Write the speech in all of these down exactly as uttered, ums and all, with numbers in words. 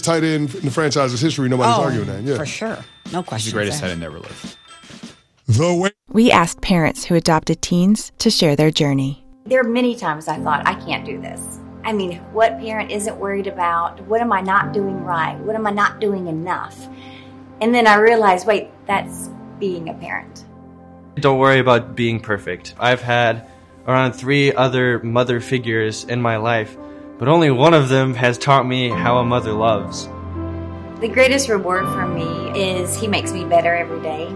tight end in the franchise's history. Nobody's oh, arguing that. Yeah, for sure. No question. He's the greatest tight end ever lived. The way We asked parents who adopted teens to share their journey. There are many times I thought, I can't do this. I mean, what parent isn't worried about? What am I not doing right? What am I not doing enough? And then I realized, wait, that's being a parent. Don't worry about being perfect. I've had around three other mother figures in my life, but only one of them has taught me how a mother loves. The greatest reward for me is he makes me better every day.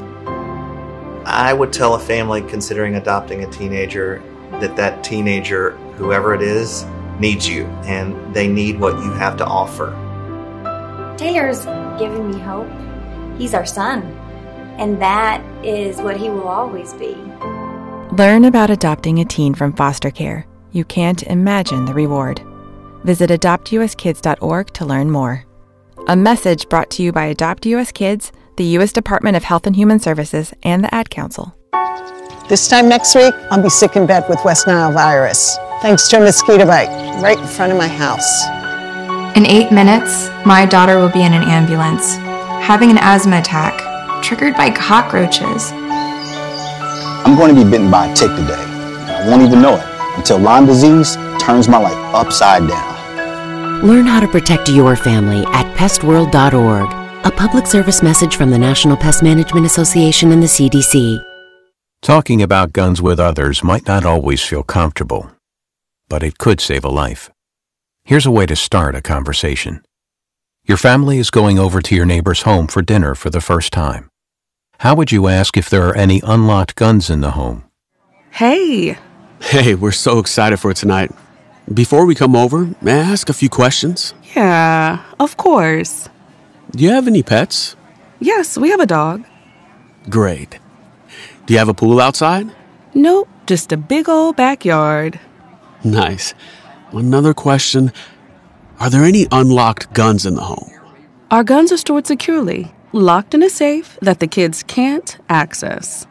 I would tell a family considering adopting a teenager that that teenager, whoever it is, needs you, and they need what you have to offer. Taylor's giving me hope. He's our son, and that is what he will always be. Learn about adopting a teen from foster care. You can't imagine the reward. Visit adopt u s kids dot org to learn more. A message brought to you by Adopt U S Kids, the U S Department of Health and Human Services, and the Ad Council. This time next week, I'll be sick in bed with West Nile virus, thanks to a mosquito bite right in front of my house. In eight minutes, my daughter will be in an ambulance, having an asthma attack, triggered by cockroaches. I'm going to be bitten by a tick today. I won't even know it until Lyme disease turns my life upside down. Learn how to protect your family at pest world dot org. A public service message from the National Pest Management Association and the C D C. Talking about guns with others might not always feel comfortable, but it could save a life. Here's a way to start a conversation. Your family is going over to your neighbor's home for dinner for the first time. How would you ask if there are any unlocked guns in the home? Hey! Hey, we're so excited for tonight. Before we come over, may I ask a few questions? Yeah, of course. Do you have any pets? Yes, we have a dog. Great. Do you have a pool outside? Nope, just a big old backyard. Nice. Another question. Are there any unlocked guns in the home? Our guns are stored securely, locked in a safe that the kids can't access.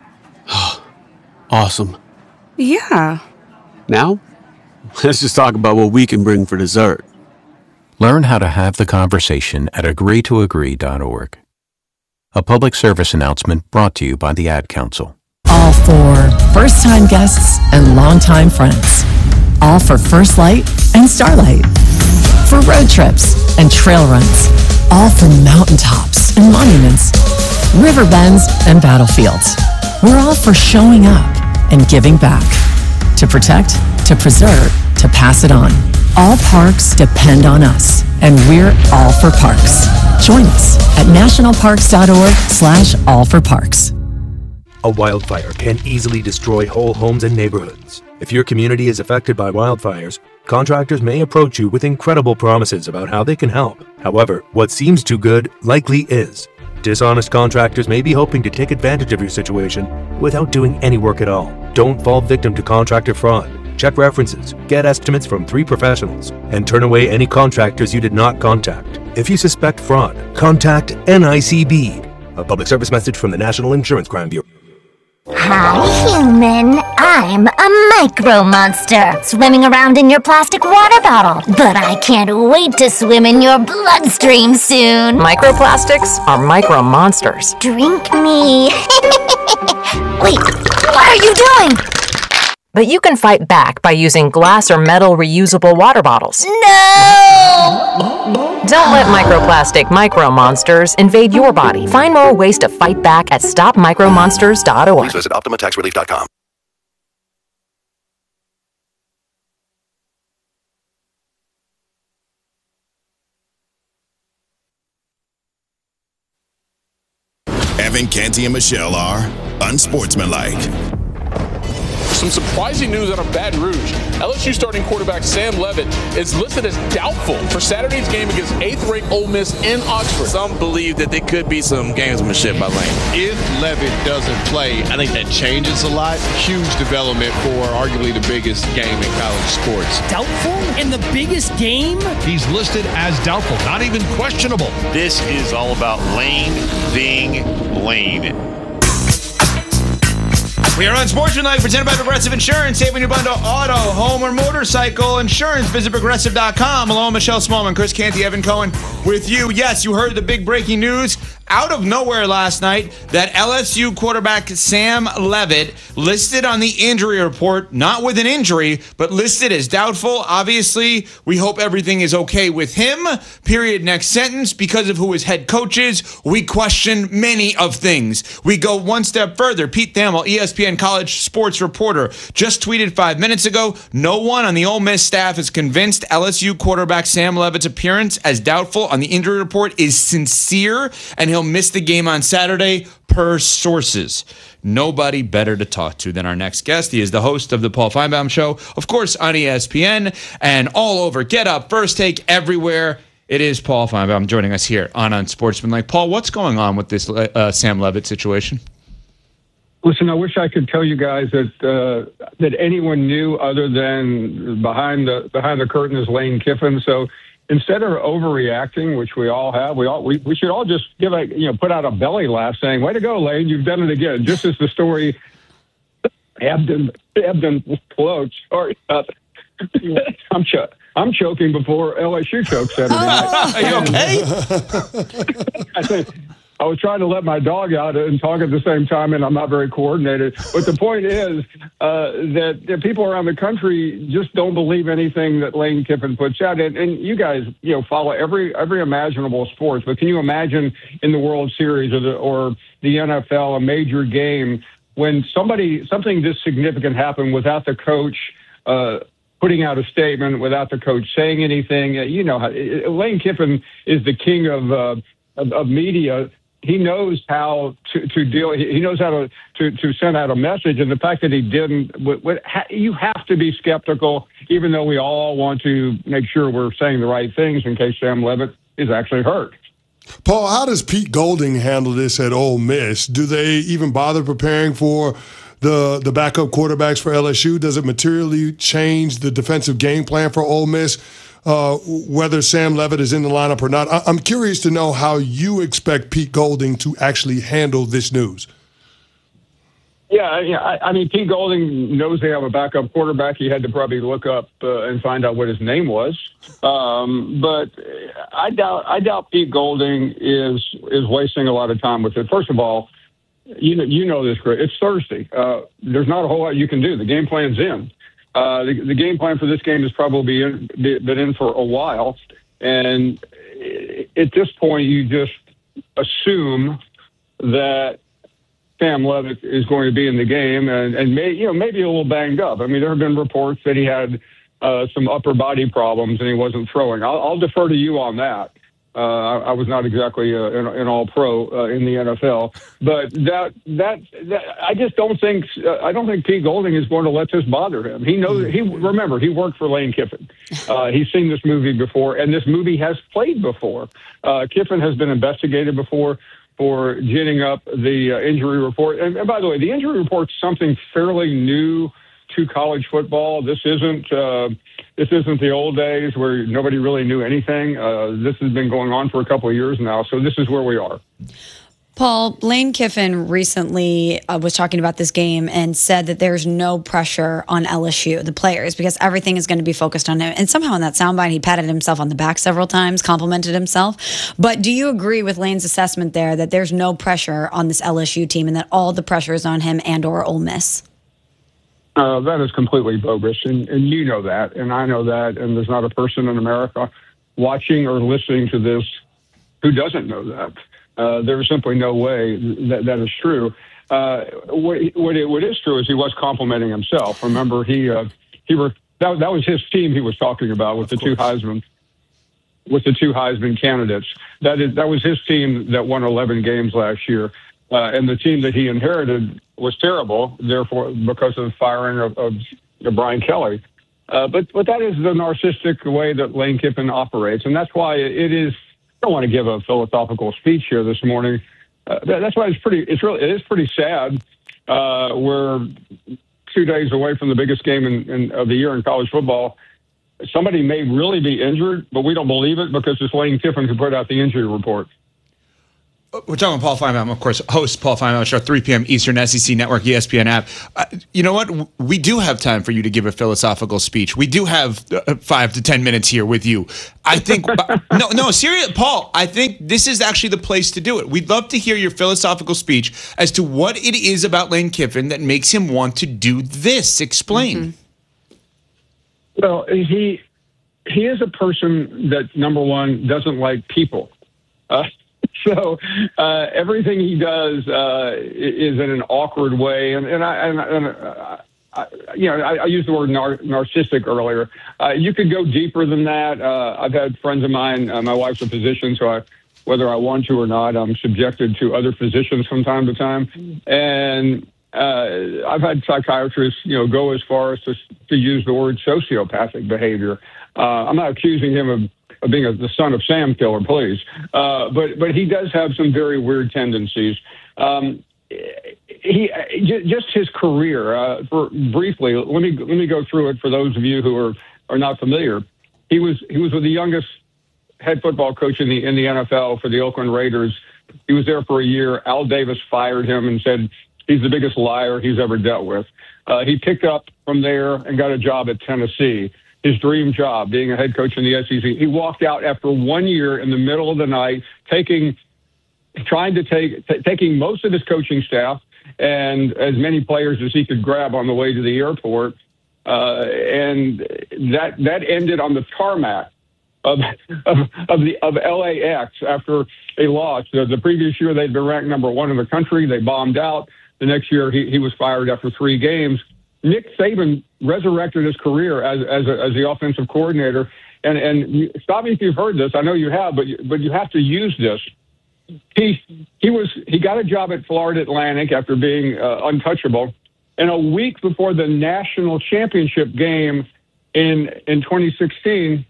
Awesome. Yeah. Now, let's just talk about what we can bring for dessert. Learn how to have the conversation at agree to agree dot org. A public service announcement brought to you by the Ad Council. All for first-time guests and longtime friends. All for First Light and Starlight. For road trips and trail runs. All for mountaintops and monuments. River bends and battlefields. We're all for showing up and giving back. To protect, to preserve, to pass it on. All parks depend on us, and we're all for parks. Join us at national parks dot org slash all for parks. A wildfire can easily destroy whole homes and neighborhoods. If your community is affected by wildfires, contractors may approach you with incredible promises about how they can help. However, what seems too good likely is. Dishonest contractors may be hoping to take advantage of your situation without doing any work at all. Don't fall victim to contractor fraud. Check references, get estimates from three professionals, and turn away any contractors you did not contact. If you suspect fraud, contact N I C B. A public service message from the National Insurance Crime Bureau. Hi, human. I'm a micro monster, swimming around in your plastic water bottle. But I can't wait to swim in your bloodstream soon. Microplastics are micro monsters. Drink me. Wait, what are you doing? But you can fight back by using glass or metal reusable water bottles. No! Don't let microplastic micro monsters invade your body. Find more ways to fight back at stop micro monsters dot org. Please visit optima tax relief dot com. Evan, Canty, and Michelle are unsportsmanlike. Some surprising news out of Baton Rouge. L S U starting quarterback Sam Leavitt is listed as doubtful for Saturday's game against eighth-ranked Ole Miss in Oxford. Some believe that there could be some gamesmanship by Lane. If Leavitt doesn't play, I think that changes a lot. Huge development for arguably the biggest game in college sports. Doubtful in the biggest game? He's listed as doubtful, not even questionable. This is all about Lane being Lane. We are on Sportsmanlike, presented by Progressive Insurance. Save when you bundle auto, home, or motorcycle insurance. Visit Progressive dot com. Along Michelle Smallman, Chris Canty, Evan Cohen with you. Yes, you heard the big breaking news out of nowhere last night that L S U quarterback Sam Leavitt listed on the injury report, not with an injury, but listed as doubtful. Obviously, we hope everything is okay with him. Period. Next sentence. Because of who his head coach is, we question many of things. We go one step further. Pete Thamel, E S P N college sports reporter, just tweeted five minutes ago, no one on the Ole Miss staff is convinced L S U quarterback Sam Leavitt's appearance as doubtful on the injury report is sincere, and he'll miss the game on Saturday, per sources. Nobody better to talk to than our next guest. He is the host of the Paul Feinbaum Show, of course, on E S P N and all over Get Up, First Take, everywhere. It is Paul Feinbaum joining us here on Unsportsmanlike. Paul, what's going on with this uh, Sam Leavitt situation? Listen, I wish I could tell you guys that uh, that anyone knew other than behind the behind the curtain is Lane Kiffin. So instead of overreacting, which we all have, we all we, we should all just give a you know put out a belly laugh, saying, "Way to go, Lane! You've done it again." Just as the story Abden Abden floats. Sorry, uh, I'm ch- I'm choking before L S U chokes Saturday night. Are you okay? I think. I was trying to let my dog out and talk at the same time, and I'm not very coordinated. But the point is uh, that, that people around the country just don't believe anything that Lane Kiffin puts out. And, and you guys, you know, follow every every imaginable sports. But can you imagine in the World Series or the, or the N F L, a major game, when somebody something this significant happened without the coach uh, putting out a statement, without the coach saying anything? You know, Lane Kiffin is the king of uh, of, of media. He knows how to, to deal. He knows how to, to, to send out a message. And the fact that he didn't, what, what, you have to be skeptical, even though we all want to make sure we're saying the right things in case Sam Leavitt is actually hurt. Paul, how does Pete Golding handle this at Ole Miss? Do they even bother preparing for the the backup quarterbacks for L S U? Does it materially change the defensive game plan for Ole Miss? Uh, whether Sam Leavitt is in the lineup or not. I- I'm curious to know how you expect Pete Golding to actually handle this news. Yeah, yeah. I, I mean, Pete Golding knows they have a backup quarterback. He had to probably look up uh, and find out what his name was. Um, but I doubt I doubt Pete Golding is is wasting a lot of time with it. First of all, you know you know this, Chris. It's Thursday. Uh, there's not a whole lot you can do. The game plan's in. Uh, the, the game plan for this game has probably in, been in for a while. And at this point, you just assume that Sam Leavitt is going to be in the game and, and may, you know, maybe a little banged up. I mean, there have been reports that he had uh, some upper body problems and he wasn't throwing. I'll, I'll defer to you on that. Uh, I, I was not exactly uh, an, an all-pro uh, in the N F L, but that, that that I just don't think uh, I don't think Pete Golding is going to let this bother him. He knows he remember he worked for Lane Kiffin. Uh, he's seen this movie before, and this movie has played before. Uh, Kiffin has been investigated before for ginning up the uh, injury report. And, and by the way, the injury report's something fairly new to college football. This isn't uh, this isn't the old days where nobody really knew anything. Uh, this has been going on for a couple of years now, so this is where we are. Paul, Lane Kiffin recently uh, was talking about this game and said that there's no pressure on L S U, the players, because everything is going to be focused on him. And somehow in that soundbite, he patted himself on the back several times, complimented himself. But do you agree with Lane's assessment there that there's no pressure on this L S U team and that all the pressure is on him and or Ole Miss? Uh, that is completely bogus, and, and you know that, and I know that, and there's not a person in America watching or listening to this who doesn't know that. Uh, there's simply no way that that is true. Uh, what, what, it, what is true is he was complimenting himself. Remember, he uh, he were that, that was his team he was talking about with the two Heisman with the two Heisman candidates. That is that was his team that won eleven games last year. Uh, and the team that he inherited was terrible, therefore, because of the firing of, of, of Brian Kelly. Uh, but but that is the narcissistic way that Lane Kiffin operates, and that's why it is. I don't want to give a philosophical speech here this morning. Uh, that, that's why it's pretty. It's really it is pretty sad. Uh, we're two days away from the biggest game in, in, of the year in college football. Somebody may really be injured, but we don't believe it because it's Lane Kiffin who put out the injury report. We're talking with Paul Finebaum, of course, host Paul Finebaum Show, three p.m. Eastern, S E C Network, E S P N app. Uh, you know what? We do have time for you to give a philosophical speech. We do have uh, five to ten minutes here with you. I think, no, no, seriously, Paul, I think this is actually the place to do it. We'd love to hear your philosophical speech as to what it is about Lane Kiffin that makes him want to do this. Explain. Mm-hmm. Well, he he is a person that, number one, doesn't like people. Uh, So uh, everything he does uh, is in an awkward way, and, and I, and, and uh, I, you know, I, I used the word nar- narcissistic earlier. Uh, you could go deeper than that. Uh, I've had friends of mine. Uh, my wife's a physician, so I, whether I want to or not, I'm subjected to other physicians from time to time, and uh, I've had psychiatrists, you know, go as far as to, to use the word sociopathic behavior. Uh, I'm not accusing him of. of being a, the son of Sam Killer, please. Uh, but but he does have some very weird tendencies. Um, he just his career. Uh, for briefly, let me let me go through it for those of you who are, are not familiar. He was he was the youngest head football coach in the in the N F L for the Oakland Raiders. He was there for a year. Al Davis fired him and said he's the biggest liar he's ever dealt with. Uh, he picked up from there and got a job at Tennessee. His dream job, being a head coach in the S E C. He walked out after one year in the middle of the night, taking, trying to take, t- taking most of his coaching staff and as many players as he could grab on the way to the airport. Uh, and that that ended on the tarmac of of, of the of L A X after a loss. The, the previous year they'd been ranked number one in the country. They bombed out. The next year he, he was fired after three games. Nick Saban resurrected his career as as, a, as the offensive coordinator, and and stop me if you've heard this. I know you have, but you, but you have to use this. He he was he got a job at Florida Atlantic after being uh, untouchable, and a week before the national championship game in in twenty sixteen,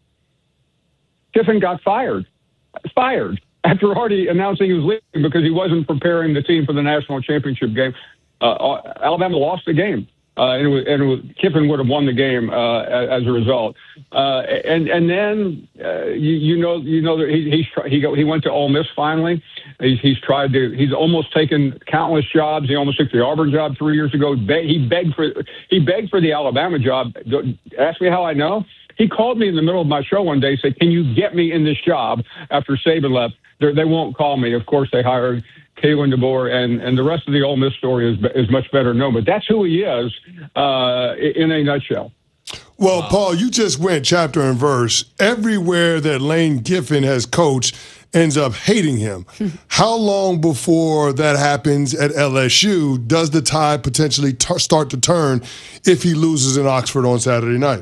Kiffin got fired, fired after already announcing he was leaving because he wasn't preparing the team for the national championship game. Uh, Alabama lost the game. Uh, and it was, and it was, Kiffin would have won the game uh, as a result. Uh, and and then uh, you, you know you know that he he's, he go, he went to Ole Miss finally. He's, he's tried to he's almost taken countless jobs. He almost took the Auburn job three years ago. He begged for he begged for the Alabama job. Ask me how I know. He called me in the middle of my show one day, said, "Can you get me in this job?" After Saban left, They're, they won't call me. Of course, they hired Kalen DeBoer, and, and the rest of the Ole Miss story is is much better known. But that's who he is uh, in a nutshell. Well, wow. Paul, you just went chapter and verse. Everywhere that Lane Kiffin has coached ends up hating him. How long before that happens at L S U does the tide potentially t- start to turn if he loses in Oxford on Saturday night?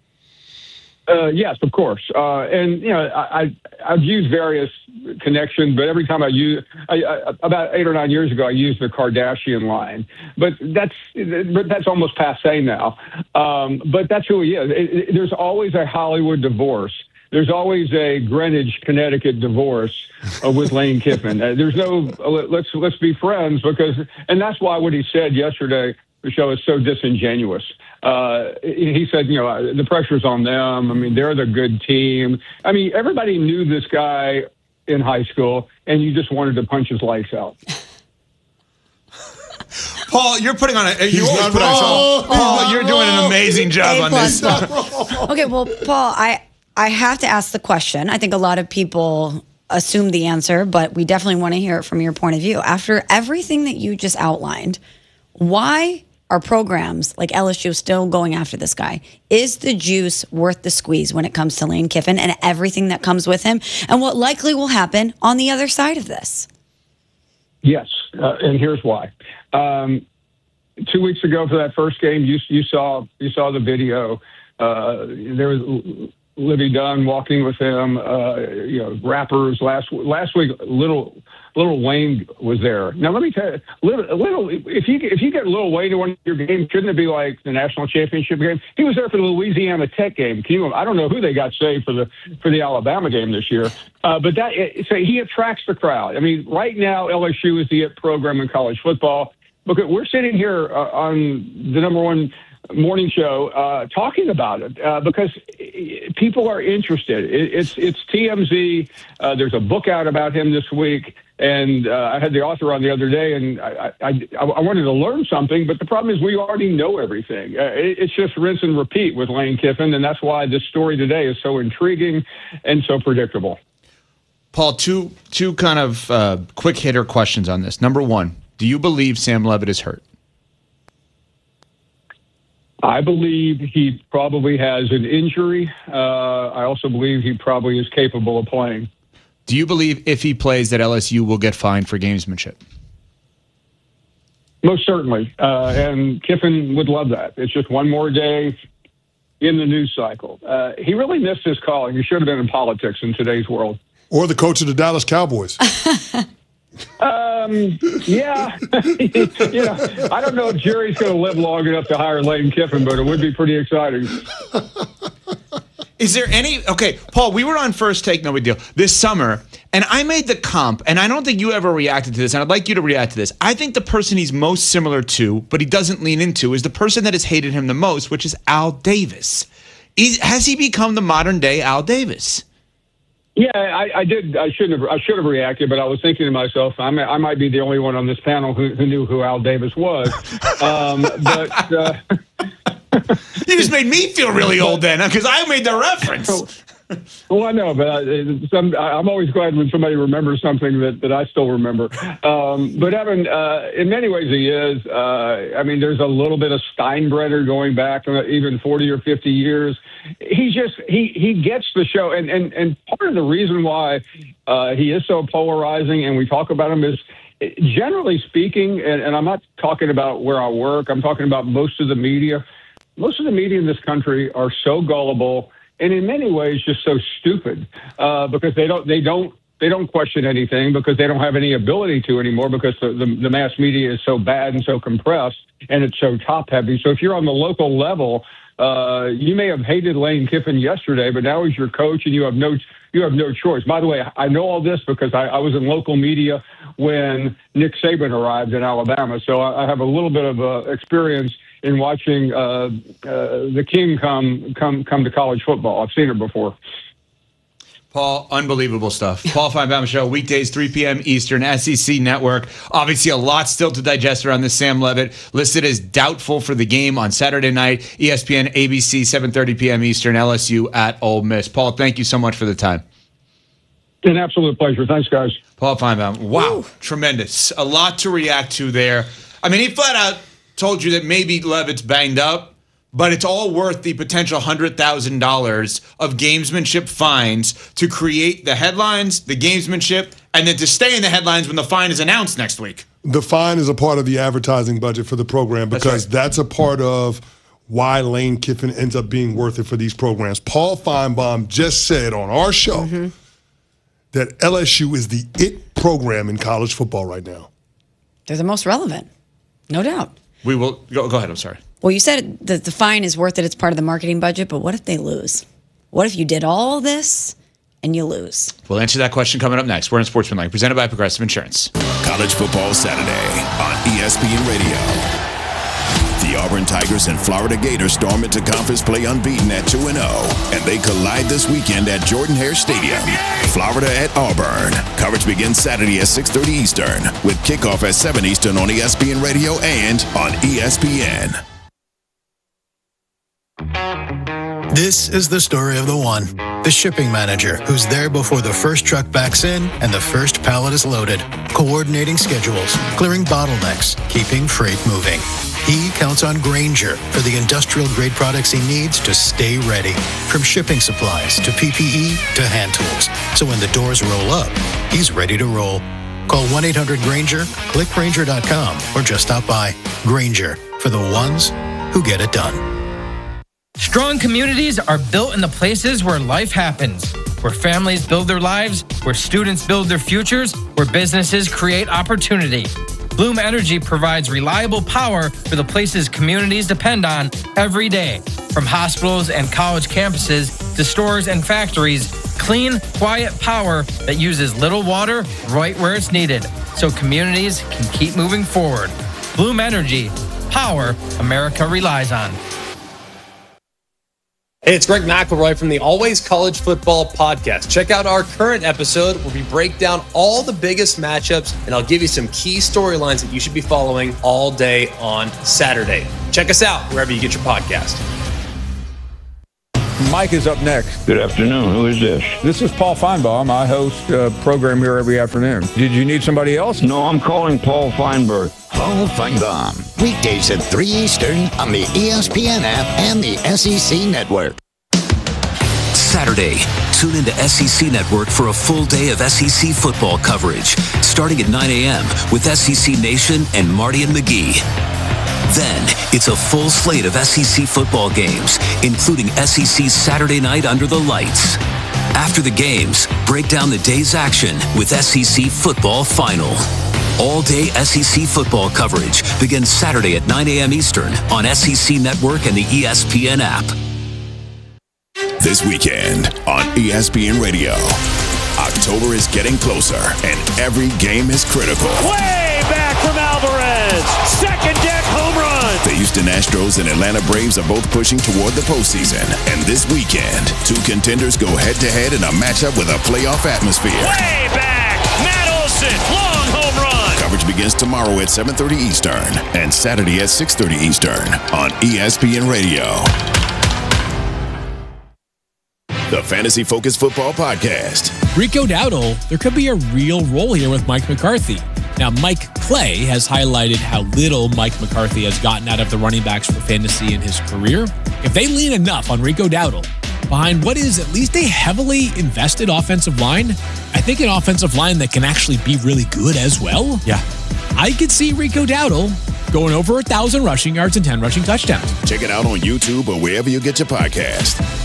Uh, yes, of course. Uh, and, you know, I, I, I've used various connections, but every time I use, I, I, about eight or nine years ago, I used the Kardashian line. But that's but that's almost passé now. Um, but that's who he is. It, it, there's always a Hollywood divorce. There's always a Greenwich, Connecticut divorce uh, with Lane Kiffin. Uh, there's no, uh, let's let's be friends, because, and that's why what he said yesterday, Michelle, is so disingenuous. Uh, he said, you know, the pressure's on them. I mean, they're the good team. I mean, everybody knew this guy in high school, and you just wanted to punch his lights out. Paul, you're putting on a. You always put on. Paul, you're doing an amazing job on this. Okay, well, Paul, I I have to ask the question. I think a lot of people assume the answer, but we definitely want to hear it from your point of view. After everything that you just outlined, why are programs like L S U still going after this guy? Is the juice worth the squeeze when it comes to Lane Kiffin and everything that comes with him, and what likely will happen on the other side of this? Yes, uh, and here's why. Um, two weeks ago for that first game, you you saw you saw the video. Uh, there was Libby Dunn walking with him. Uh, you know, rappers last last week. Little Little Wayne was there. Now let me tell you, little, little if you if you get Little Wayne to one of your games, shouldn't it be like the national championship game? He was there for the Louisiana Tech game. Can you, I don't know who they got saved for the for the Alabama game this year, uh, but that so he attracts the crowd. I mean, right now L S U is the it program in college football. Look, we're sitting here uh, on the number one morning show uh, talking about it uh, because people are interested. It, it's it's T M Z. Uh, there's a book out about him this week, and uh, I had the author on the other day, and I, I, I wanted to learn something, but the problem is we already know everything. Uh, it, it's just rinse and repeat with Lane Kiffin, and that's why this story today is so intriguing and so predictable. Paul, two two kind of uh, quick hitter questions on this. Number one, do you believe Sam Levitt is hurt? I believe he probably has an injury. Uh, I also believe he probably is capable of playing. Do you believe if he plays that L S U will get fined for gamesmanship? Most certainly. Uh, and Kiffin would love that. It's just one more day in the news cycle. Uh, he really missed his calling. He should have been in politics in today's world. Or the coach of the Dallas Cowboys. Um, yeah, you know, I don't know if Jerry's going to live long enough to hire Lane Kiffin, but it would be pretty exciting. Is there any, okay, Paul, we were on First Take, no big deal, this summer, and I made the comp, and I don't think you ever reacted to this, and I'd like you to react to this. I think the person he's most similar to, but he doesn't lean into, is the person that has hated him the most, which is Al Davis. Is, has he become the modern day Al Davis? Yeah, I, I did. I shouldn't have. I should have reacted, but I was thinking to myself, I, may, I might be the only one on this panel who, who knew who Al Davis was. Um, but uh, you just made me feel really old then, because I made the reference. Well, I know, but I, some, I'm always glad when somebody remembers something that, that I still remember. Um, but Evan, uh, in many ways, he is. Uh, I mean, there's a little bit of Steinbrenner going back uh, even forty or fifty years. He just he he gets the show, and and and part of the reason why uh, he is so polarizing, and we talk about him, is generally speaking, and, and I'm not talking about where I work. I'm talking about most of the media. Most of the media in this country are so gullible, and in many ways just so stupid uh, because they don't they don't they don't question anything because they don't have any ability to anymore because the, the, the mass media is so bad and so compressed and it's so top heavy. So if you're on the local level, uh, you may have hated Lane Kiffin yesterday, but now he's your coach and you have no you have no choice. By the way, I know all this because I, I was in local media when Nick Saban arrived in Alabama, so I, I have a little bit of uh, experience in watching uh, uh, the king come come come to college football. I've seen it before. Paul, unbelievable stuff. Paul Finebaum Show, weekdays, three p.m. Eastern, S E C Network. Obviously, a lot still to digest around this Sam Levitt. Listed as doubtful for the game on Saturday night. E S P N, A B C, seven thirty p.m. Eastern, L S U at Ole Miss. Paul, thank you so much for the time. An absolute pleasure. Thanks, guys. Paul Finebaum. Wow, Woo. Tremendous. A lot to react to there. I mean, he flat out told you that maybe Levitt's banged up, but it's all worth the potential one hundred thousand dollars of gamesmanship fines to create the headlines, the gamesmanship, and then to stay in the headlines when the fine is announced next week. The fine is a part of the advertising budget for the program because that's, right. that's a part of why Lane Kiffin ends up being worth it for these programs. Paul Finebaum just said on our show mm-hmm. that L S U is the it program in college football right now. They're the most relevant, no doubt. We will go, go ahead. I'm sorry. Well, you said that the fine is worth it. It's part of the marketing budget. But what if they lose? What if you did all this and you lose? We'll answer that question coming up next. We're in Sportsmanlike, presented by Progressive Insurance. College Football Saturday on E S P N Radio. The Auburn Tigers and Florida Gators storm into conference play unbeaten at two and oh, and they collide this weekend at Jordan-Hare Stadium. Florida at Auburn. Coverage begins Saturday at six thirty Eastern, with kickoff at seven Eastern on E S P N Radio and on E S P N. This is the story of the one, the shipping manager who's there before the first truck backs in and the first pallet is loaded, coordinating schedules, clearing bottlenecks, keeping freight moving. He counts on Grainger for the industrial-grade products he needs to stay ready, from shipping supplies to P P E to hand tools. So when the doors roll up, he's ready to roll. Call one eight hundred Grainger, click Grainger dot com, or just stop by. Grainger, for the ones who get it done. Strong communities are built in the places where life happens, where families build their lives, where students build their futures, where businesses create opportunity. Bloom Energy provides reliable power for the places communities depend on every day. From hospitals and college campuses to stores and factories, clean, quiet power that uses little water right where it's needed, so communities can keep moving forward. Bloom Energy, power America relies on. Hey, it's Greg McElroy from the Always College Football Podcast. Check out our current episode where we break down all the biggest matchups, and I'll give you some key storylines that you should be following all day on Saturday. Check us out wherever you get your podcast. Mike is up next. Good afternoon. Who is this? This is Paul Feinbaum. I host a program here every afternoon. Did you need somebody else? No, I'm calling Paul Feinberg. Paul Feinbaum. Weekdays at three Eastern on the E S P N app and the S E C Network. Saturday, tune into S E C Network for a full day of S E C football coverage, starting at nine a.m. with S E C Nation and Marty and McGee. Then, it's a full slate of S E C football games, including S E C Saturday Night Under the Lights. After the games, break down the day's action with S E C Football Final. All-day S E C football coverage begins Saturday at nine a.m. Eastern on S E C Network and the E S P N app. This weekend on E S P N Radio, October is getting closer and every game is critical. Way back from Alvarez, second deck home run. The Houston Astros and Atlanta Braves are both pushing toward the postseason, and this weekend, two contenders go head-to-head in a matchup with a playoff atmosphere. Way back, Matt Olson, long home run. Coverage begins tomorrow at seven thirty Eastern and Saturday at six thirty Eastern on E S P N Radio. The Fantasy Focus Football Podcast. Rico Dowdle, there could be a real role here with Mike McCarthy. Now, Mike Clay has highlighted how little Mike McCarthy has gotten out of the running backs for fantasy in his career. If they lean enough on Rico Dowdle behind what is at least a heavily invested offensive line, I think an offensive line that can actually be really good as well. Yeah. I could see Rico Dowdle going over a thousand rushing yards and ten rushing touchdowns. Check it out on YouTube or wherever you get your podcast.